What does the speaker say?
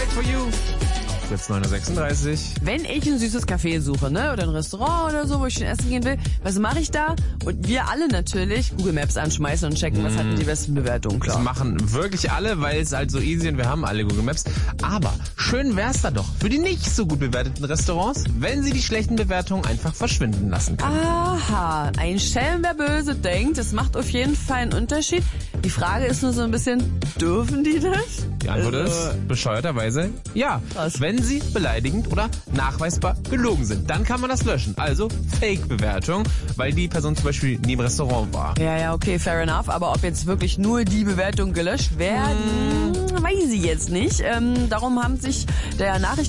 Wait for You. Jetzt 9:36 Uhr. Wenn ich ein süßes Café suche, ne, oder ein Restaurant oder so, wo ich schön essen gehen will, was mache ich da? Und wir alle natürlich Google Maps anschmeißen und checken, was hat denn die besten Bewertungen, klar. Das machen wirklich alle, weil es halt so easy und wir haben alle Google Maps. Aber schön wär's da doch für die nicht so gut bewerteten Restaurants, wenn sie die schlechten Bewertungen einfach verschwinden lassen können. Aha, ein Schelm, wer böse denkt. Das macht auf jeden Fall einen Unterschied. Die Frage ist nur so ein bisschen, dürfen die das? Die Antwort ist bescheuerterweise ja. Krass. Wenn sie beleidigend oder nachweisbar gelogen sind, dann kann man das löschen. Also Fake-Bewertung, weil die Person zum Beispiel nie im Restaurant war. Ja, okay, fair enough. Aber ob jetzt wirklich nur die Bewertungen gelöscht werden, weiß ich jetzt nicht. Darum haben sich der